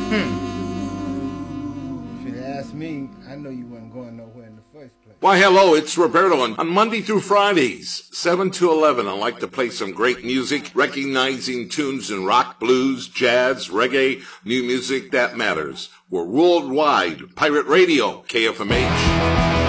If you ask me, I know you wasn't going nowhere in the first place. Why, hello, it's Roberto. On Monday through Fridays, 7 to 11, I like to play some great music, recognizing tunes in rock, blues, jazz, reggae, new music that matters. We're worldwide. Pirate Radio, KFMH.